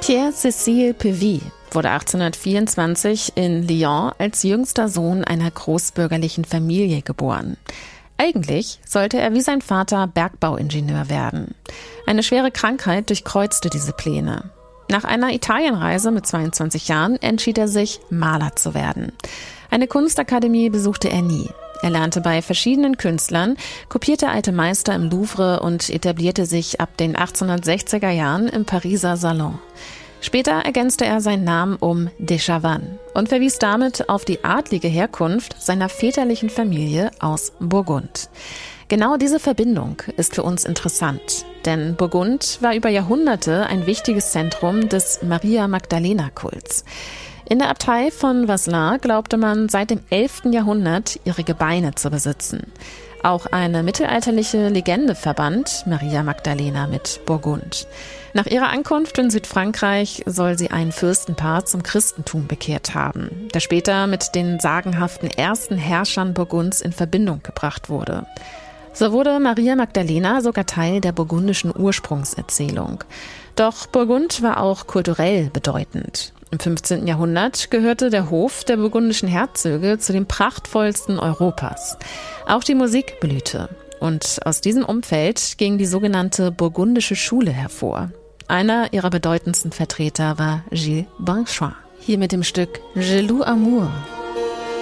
Pierre-Cécile Pevy wurde 1824 in Lyon als jüngster Sohn einer großbürgerlichen Familie geboren. Eigentlich sollte er wie sein Vater Bergbauingenieur werden. Eine schwere Krankheit durchkreuzte diese Pläne. Nach einer Italienreise mit 22 Jahren entschied er sich, Maler zu werden. Eine Kunstakademie besuchte er nie. Er lernte bei verschiedenen Künstlern, kopierte alte Meister im Louvre und etablierte sich ab den 1860er Jahren im Pariser Salon. Später ergänzte er seinen Namen um de Chavannes und verwies damit auf die adlige Herkunft seiner väterlichen Familie aus Burgund. Genau diese Verbindung ist für uns interessant, denn Burgund war über Jahrhunderte ein wichtiges Zentrum des Maria-Magdalena-Kults. In der Abtei von Vaslin glaubte man seit dem 11. Jahrhundert ihre Gebeine zu besitzen. Auch eine mittelalterliche Legende verband Maria Magdalena mit Burgund. Nach ihrer Ankunft in Südfrankreich soll sie ein Fürstenpaar zum Christentum bekehrt haben, das später mit den sagenhaften ersten Herrschern Burgunds in Verbindung gebracht wurde. So wurde Maria Magdalena sogar Teil der burgundischen Ursprungserzählung. Doch Burgund war auch kulturell bedeutend. Im 15. Jahrhundert gehörte der Hof der burgundischen Herzöge zu den prachtvollsten Europas. Auch die Musik blühte. Und aus diesem Umfeld ging die sogenannte burgundische Schule hervor. Einer ihrer bedeutendsten Vertreter war Gilles Blanchard. Hier mit dem Stück Je loue amour.